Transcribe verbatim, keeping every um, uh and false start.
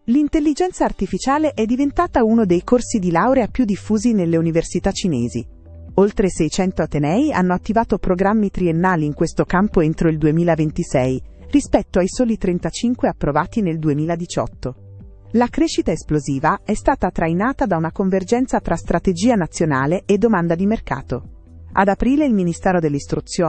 L'intelligenza artificiale è diventata uno dei corsi di laurea più diffusi nelle università cinesi. Oltre seicento atenei hanno attivato programmi triennali in questo campo entro il duemilaventisei, rispetto ai soli trentacinque approvati nel duemiladiciotto. La crescita esplosiva è stata trainata da una convergenza tra strategia nazionale e domanda di mercato. Ad aprile il Ministero dell'Istruzione